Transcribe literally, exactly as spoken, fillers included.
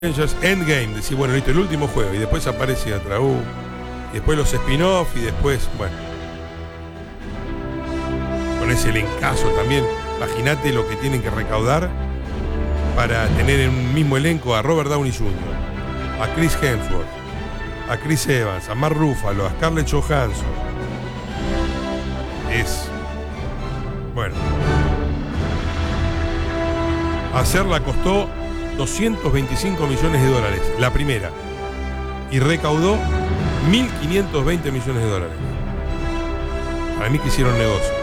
Avengers Endgame, decir, bueno, listo, el último juego, y después aparece Atraú, y después los spin-off, y después, bueno, con ese elencazo también. Imagínate lo que tienen que recaudar para tener en un mismo elenco a Robert Downey junior, a Chris Hemsworth, a Chris Evans, a Mark Ruffalo, a Scarlett Johansson. Es, bueno, hacerla costó doscientos veinticinco millones de dólares, la primera, y recaudó mil quinientos veinte millones de dólares. Para mí que hicieron negocio.